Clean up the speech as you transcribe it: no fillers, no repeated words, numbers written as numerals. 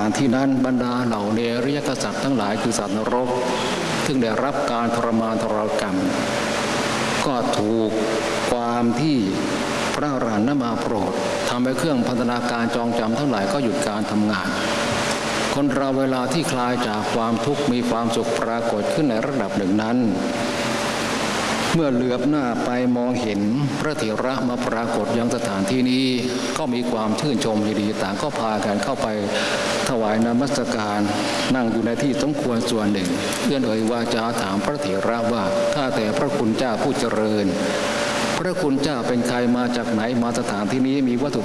านที่นั้นบรรดาเหล่าเนรยกษัตริย์ทั้งหลายคือสัตว์นรกซึ่งได้รับการทรมานทรกรรมก็ถูกความที่พระอรหันต์มาโปรดทำให้เครื่องพันธนาการจองจำทั้งหลายก็หยุดการทำงานคนเราเวลาที่คลายจากความทุกข์มีความสุขปรากฏขึ้นในระดับหนึ่งนั้นเมื่อเหลือบหน้าไปมองเห็นพระเถระมาปรากฏยังสถานที่นี้ก็มีความชื่นชมยินดีต่างก็พากันเข้าไปถวายนมัสการนั่งอยู่ในที่สมควรส่วนหนึ่งเอื้อนเอ่ยวาจาถามพระเถระว่าข้าแต่พระคุณเจ้าผู้เจริญพระคุณเจ้าเป็นใครมาจากไหนมาสถานที่นี้มีวัตถุ